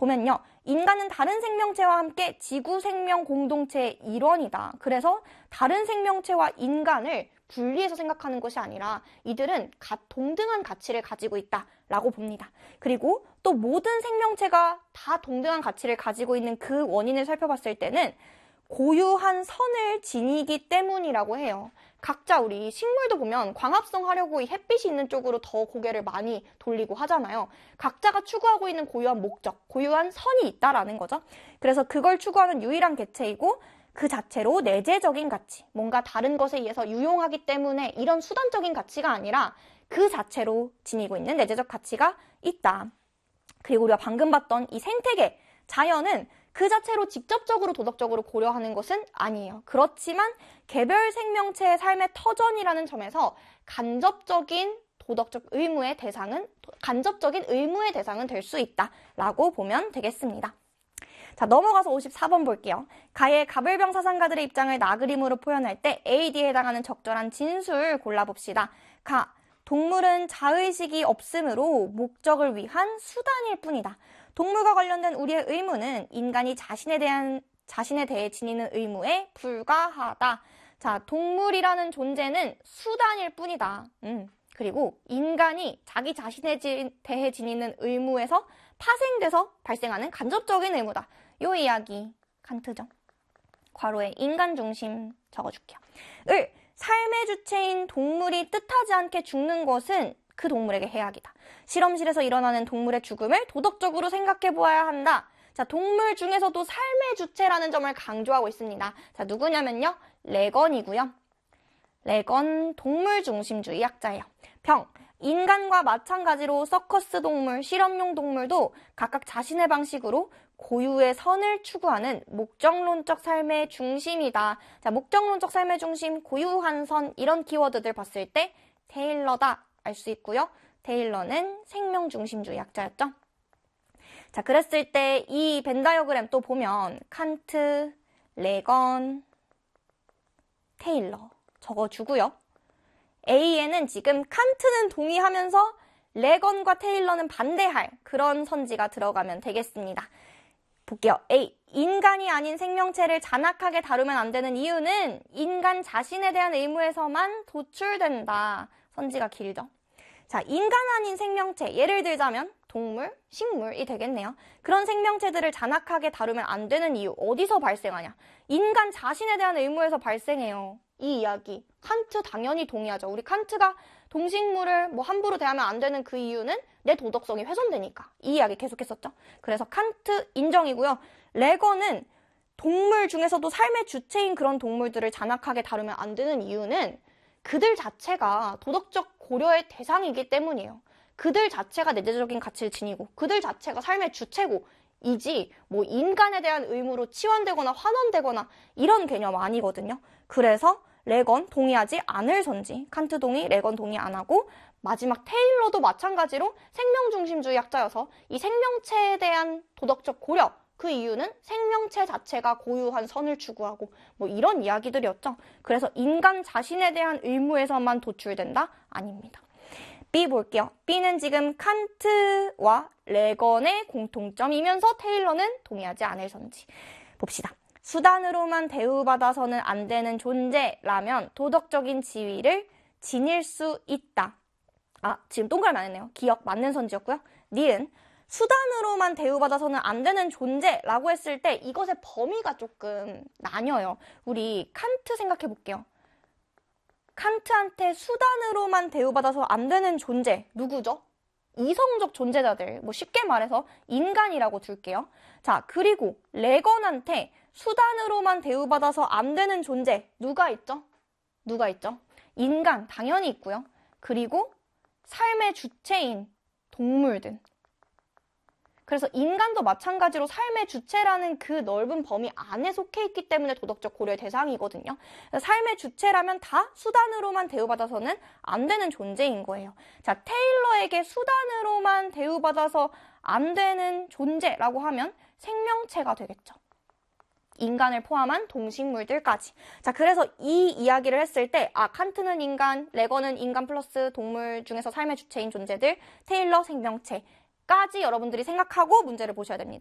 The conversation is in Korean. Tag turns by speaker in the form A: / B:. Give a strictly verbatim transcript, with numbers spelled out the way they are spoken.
A: 보면요. 인간은 다른 생명체와 함께 지구 생명 공동체의 일원이다. 그래서 다른 생명체와 인간을 분리해서 생각하는 것이 아니라 이들은 가, 동등한 가치를 가지고 있다라고 봅니다. 그리고 또 모든 생명체가 다 동등한 가치를 가지고 있는 그 원인을 살펴봤을 때는 고유한 선을 지니기 때문이라고 해요. 각자 우리 식물도 보면 광합성 하려고 이 햇빛이 있는 쪽으로 더 고개를 많이 돌리고 하잖아요. 각자가 추구하고 있는 고유한 목적, 고유한 선이 있다라는 거죠. 그래서 그걸 추구하는 유일한 개체이고 그 자체로 내재적인 가치, 뭔가 다른 것에 의해서 유용하기 때문에 이런 수단적인 가치가 아니라 그 자체로 지니고 있는 내재적 가치가 있다. 그리고 우리가 방금 봤던 이 생태계, 자연은 그 자체로 직접적으로 도덕적으로 고려하는 것은 아니에요. 그렇지만 개별 생명체의 삶의 터전이라는 점에서 간접적인 도덕적 의무의 대상은, 간접적인 의무의 대상은 될 수 있다라고 보면 되겠습니다. 자, 넘어가서 오십사 번 볼게요. 가의 가불병 사상가들의 입장을 나그림으로 표현할 때 에이 디에 해당하는 적절한 진술 골라봅시다. 가, 동물은 자의식이 없으므로 목적을 위한 수단일 뿐이다. 동물과 관련된 우리의 의무는 인간이 자신에 대한, 자신에 대해 지니는 의무에 불과하다. 자, 동물이라는 존재는 수단일 뿐이다. 음. 그리고 인간이 자기 자신에 대해 지니는 의무에서 파생돼서 발생하는 간접적인 의무다. 요 이야기 칸트죠. 괄호에 인간 중심 적어줄게요. 을, 삶의 주체인 동물이 뜻하지 않게 죽는 것은 그 동물에게 해악이다. 실험실에서 일어나는 동물의 죽음을 도덕적으로 생각해 보아야 한다. 자, 동물 중에서도 삶의 주체라는 점을 강조하고 있습니다. 자, 누구냐면요. 레건이고요. 레건 동물 중심주의 학자예요. 병, 인간과 마찬가지로 서커스 동물, 실험용 동물도 각각 자신의 방식으로 고유의 선을 추구하는 목적론적 삶의 중심이다. 자, 목적론적 삶의 중심, 고유한 선 이런 키워드들 봤을 때 테일러다 알 수 있고요. 테일러는 생명 중심주의 학자였죠. 자, 그랬을 때 이 벤 다이어그램 또 보면 칸트, 레건, 테일러 적어주고요. A에는 지금 칸트는 동의하면서 레건과 테일러는 반대할 그런 선지가 들어가면 되겠습니다. 볼게요. A. 인간이 아닌 생명체를 잔악하게 다루면 안 되는 이유는 인간 자신에 대한 의무에서만 도출된다. 선지가 길죠. 자, 인간 아닌 생명체, 예를 들자면 동물, 식물이 되겠네요. 그런 생명체들을 잔악하게 다루면 안 되는 이유, 어디서 발생하냐? 인간 자신에 대한 의무에서 발생해요. 이 이야기. 칸트 당연히 동의하죠. 우리 칸트가 동식물을 뭐 함부로 대하면 안 되는 그 이유는 내 도덕성이 훼손되니까. 이 이야기 계속했었죠. 그래서 칸트 인정이고요. 레건은 동물 중에서도 삶의 주체인 그런 동물들을 잔악하게 다루면 안 되는 이유는 그들 자체가 도덕적 고려의 대상이기 때문이에요. 그들 자체가 내재적인 가치를 지니고 그들 자체가 삶의 주체고 이지 뭐 인간에 대한 의무로 치환되거나 환원되거나 이런 개념 아니거든요. 그래서 레건 동의하지 않을 선지, 칸트 동의, 레건 동의 안 하고 마지막 테일러도 마찬가지로 생명중심주의 학자여서 이 생명체에 대한 도덕적 고려, 그 이유는 생명체 자체가 고유한 선을 추구하고 뭐 이런 이야기들이었죠. 그래서 인간 자신에 대한 의무에서만 도출된다? 아닙니다. B 볼게요. B는 지금 칸트와 레건의 공통점이면서 테일러는 동의하지 않을 선지. 봅시다. 수단으로만 대우받아서는 안 되는 존재라면 도덕적인 지위를 지닐 수 있다. 아, 지금 동그라미 안 했네요. 기억 맞는 선지였고요. 니은 수단으로만 대우받아서는 안 되는 존재라고 했을 때 이것의 범위가 조금 나뉘어요. 우리 칸트 생각해 볼게요. 칸트한테 수단으로만 대우받아서 안 되는 존재 누구죠? 이성적 존재자들, 뭐 쉽게 말해서 인간이라고 둘게요. 자, 그리고 레건한테 수단으로만 대우받아서 안 되는 존재 누가 있죠? 누가 있죠? 인간 당연히 있고요. 그리고 삶의 주체인 동물들. 그래서 인간도 마찬가지로 삶의 주체라는 그 넓은 범위 안에 속해 있기 때문에 도덕적 고려의 대상이거든요. 삶의 주체라면 다 수단으로만 대우받아서는 안 되는 존재인 거예요. 자, 테일러에게 수단으로만 대우받아서 안 되는 존재라고 하면 생명체가 되겠죠. 인간을 포함한 동식물들까지. 자, 그래서 이 이야기를 했을 때, 아, 칸트는 인간, 레건은 인간 플러스 동물 중에서 삶의 주체인 존재들, 테일러 생명체까지 여러분들이 생각하고 문제를 보셔야 됩니다.